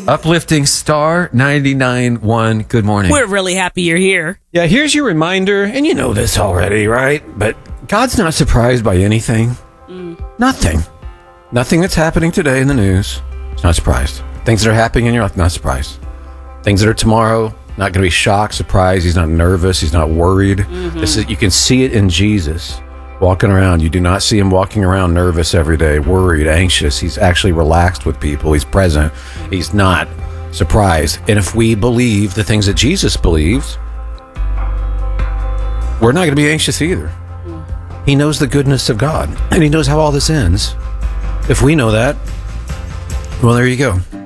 Uplifting Star 99.1. Good morning. We're really happy you're here. Yeah, here's your reminder, and you know this already, right? But God's not surprised by anything. Nothing. Nothing that's happening today in the news. He's not surprised. Things that are happening in your life, not surprised. Things that are tomorrow, not going to be shocked, surprised. He's not nervous. He's not worried. You can see it in Jesus walking around. You do not see him walking around nervous every day, worried, anxious. He's actually relaxed with people. He's present. He's not surprised. And if we believe the things that Jesus believes, we're not going to be anxious either. He knows the goodness of God, and he knows how all this ends. If we know that, well, there you go.